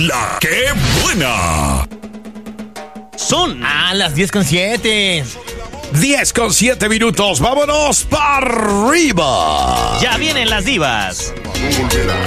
La que buena. Son las 10:07. 10:07 minutos. Vámonos para arriba. Ya vienen las divas.